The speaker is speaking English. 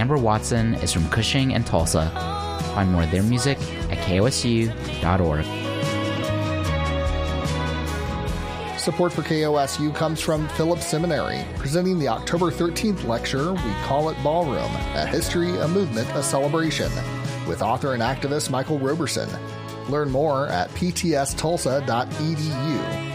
Amber Watson is from Cushing and Tulsa. Find more of their music at kosu.org. Support for KOSU comes from Phillips Seminary, presenting the October 13th lecture, We Call It Ballroom, A History, a Movement, a Celebration, with author and activist Michael Roberson. Learn more at ptstulsa.edu.